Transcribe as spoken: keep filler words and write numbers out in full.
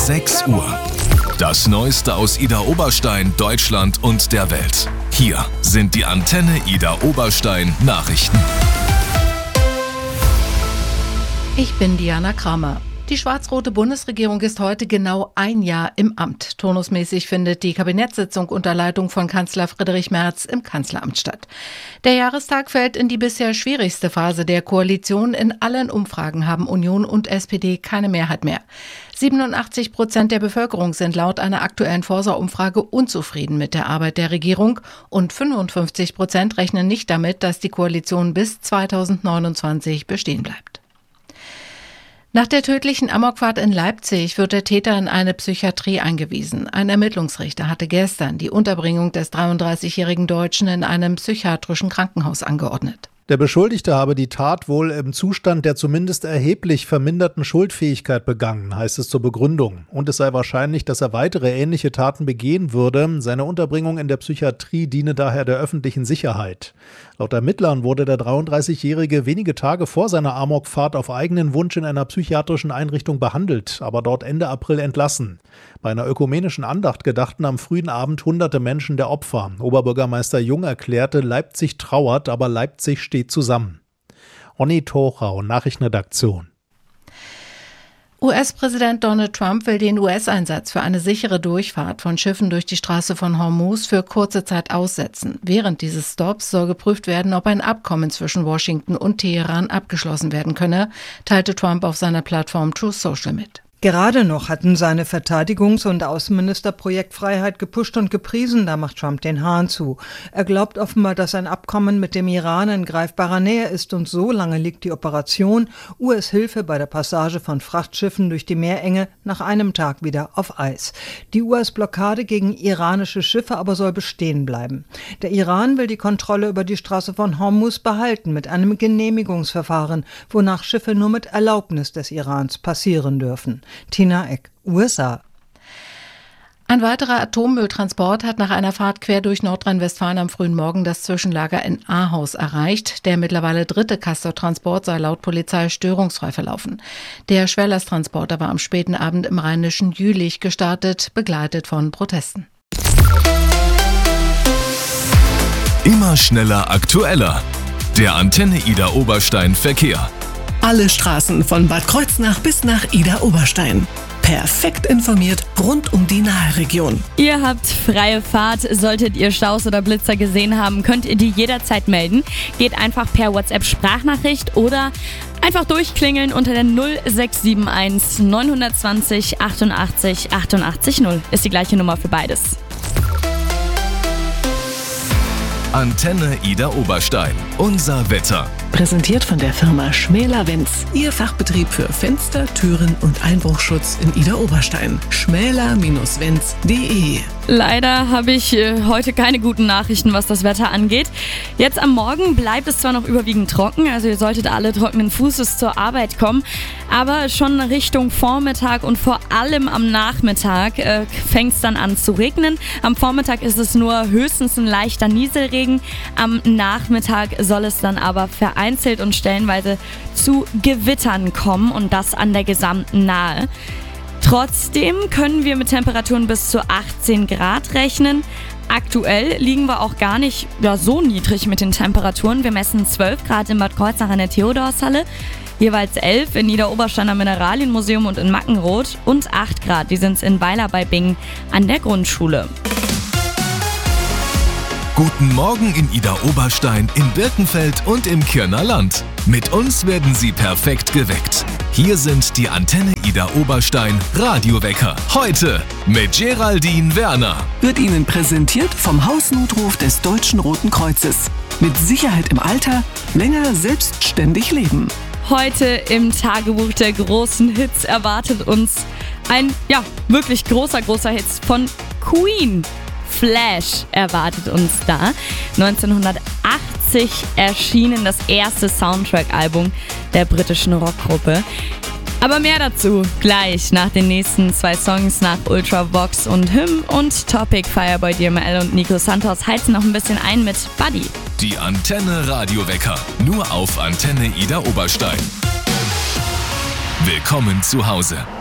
sechs Uhr. Das Neueste aus Idar-Oberstein, Deutschland und der Welt. Hier sind die Antenne Idar-Oberstein Nachrichten. Ich bin Diana Kramer. Die schwarz-rote Bundesregierung ist heute genau ein Jahr im Amt. Turnusmäßig findet die Kabinettssitzung unter Leitung von Kanzler Friedrich Merz im Kanzleramt statt. Der Jahrestag fällt in die bisher schwierigste Phase der Koalition. In allen Umfragen haben Union und S P D keine Mehrheit mehr. siebenundachtzig Prozent der Bevölkerung sind laut einer aktuellen Forsa-Umfrage unzufrieden mit der Arbeit der Regierung und fünfundfünfzig Prozent rechnen nicht damit, dass die Koalition bis zweitausendneunundzwanzig bestehen bleibt. Nach der tödlichen Amokfahrt in Leipzig wird der Täter in eine Psychiatrie eingewiesen. Ein Ermittlungsrichter hatte gestern die Unterbringung des dreiunddreißigjährigen Deutschen in einem psychiatrischen Krankenhaus angeordnet. Der Beschuldigte habe die Tat wohl im Zustand der zumindest erheblich verminderten Schuldfähigkeit begangen, heißt es zur Begründung. Und es sei wahrscheinlich, dass er weitere ähnliche Taten begehen würde. Seine Unterbringung in der Psychiatrie diene daher der öffentlichen Sicherheit. Laut Ermittlern wurde der dreiunddreißigjährige wenige Tage vor seiner Amokfahrt auf eigenen Wunsch in einer psychiatrischen Einrichtung behandelt, aber dort Ende April entlassen. Bei einer ökumenischen Andacht gedachten am frühen Abend hunderte Menschen der Opfer. Oberbürgermeister Jung erklärte, Leipzig trauert, aber Leipzig steht zusammen. Onni Tochau, Nachrichtenredaktion. U S-Präsident Donald Trump will den U S-Einsatz für eine sichere Durchfahrt von Schiffen durch die Straße von Hormuz für kurze Zeit aussetzen. Während dieses Stopps soll geprüft werden, ob ein Abkommen zwischen Washington und Teheran abgeschlossen werden könne, teilte Trump auf seiner Plattform Truth Social mit. Gerade noch hatten seine Verteidigungs- und Außenminister Projektfreiheit gepusht und gepriesen, da macht Trump den Hahn zu. Er glaubt offenbar, dass ein Abkommen mit dem Iran in greifbarer Nähe ist und so lange liegt die Operation U S-Hilfe bei der Passage von Frachtschiffen durch die Meerenge nach einem Tag wieder auf Eis. Die U S-Blockade gegen iranische Schiffe aber soll bestehen bleiben. Der Iran will die Kontrolle über die Straße von Hormuz behalten mit einem Genehmigungsverfahren, wonach Schiffe nur mit Erlaubnis des Irans passieren dürfen. Tina Eck, U S A. Ein weiterer Atommülltransport hat nach einer Fahrt quer durch Nordrhein-Westfalen am frühen Morgen das Zwischenlager in Ahaus erreicht. Der mittlerweile dritte Castor-Transport sei laut Polizei störungsfrei verlaufen. Der Schwerlasttransporter war am späten Abend im rheinischen Jülich gestartet, begleitet von Protesten. Immer schneller, aktueller. Der Antenne Idar-Oberstein Verkehr. Alle Straßen von Bad Kreuznach bis nach Idar-Oberstein. Perfekt informiert rund um die Nahe-Region. Ihr habt freie Fahrt. Solltet ihr Staus oder Blitzer gesehen haben, könnt ihr die jederzeit melden. Geht einfach per WhatsApp-Sprachnachricht oder einfach durchklingeln unter der null sechs sieben eins neun zwei null achtundachtzig achtundachtzig null. Ist die gleiche Nummer für beides. Antenne Idar-Oberstein. Unser Wetter. Präsentiert von der Firma Schmäler-Wenz. Ihr Fachbetrieb für Fenster, Türen und Einbruchschutz in Idar-Oberstein. schmäler Wenz punkt de. Leider habe ich äh, heute keine guten Nachrichten, was das Wetter angeht. Jetzt am Morgen bleibt es zwar noch überwiegend trocken, also ihr solltet alle trockenen Fußes zur Arbeit kommen, aber schon Richtung Vormittag und vor allem am Nachmittag äh, fängt es dann an zu regnen. Am Vormittag ist es nur höchstens ein leichter Nieselregen. Am Nachmittag soll es dann aber vereinzelt und stellenweise zu Gewittern kommen und das an der gesamten Nahe. Trotzdem können wir mit Temperaturen bis zu achtzehn Grad rechnen. Aktuell liegen wir auch gar nicht ja, so niedrig mit den Temperaturen. Wir messen zwölf Grad in Bad Kreuznach an der Theodorshalle, jeweils elf in Idar-Oberstein am Mineralienmuseum und in Mackenroth und acht Grad, die sind es in Weiler bei Bingen an der Grundschule. Guten Morgen in Idar-Oberstein, in Birkenfeld und im Kirner Land. Mit uns werden Sie perfekt geweckt. Hier sind die Antenne Idar-Oberstein Radiowecker. Heute mit Geraldine Werner. Wird Ihnen präsentiert vom Hausnotruf des Deutschen Roten Kreuzes. Mit Sicherheit im Alter, länger selbstständig leben. Heute im Tagebuch der großen Hits erwartet uns ein, ja, wirklich großer, großer Hit von Queen. Flash erwartet uns da. neunzehnhundertachtzig erschienen das erste Soundtrack-Album der britischen Rockgruppe. Aber mehr dazu gleich nach den nächsten zwei Songs, nach Ultravox und Hymn und Topic. Fireboy D M L und Nico Santos heizen noch ein bisschen ein mit Buddy. Die Antenne Radiowecker, nur auf Antenne Idar-Oberstein. Willkommen zu Hause.